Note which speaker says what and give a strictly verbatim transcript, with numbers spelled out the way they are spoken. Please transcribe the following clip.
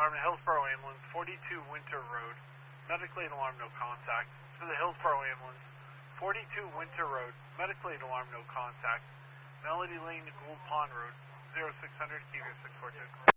Speaker 1: alarm to Hillsborough Ambulance, forty-two Winter Road. Medically alarm, no contact. To the Hillsborough Ambulance, forty-two Winter Road. Medically alarm, no contact. Melody Lane to Gould Pond Road, zero six hundred, Kiva six four two.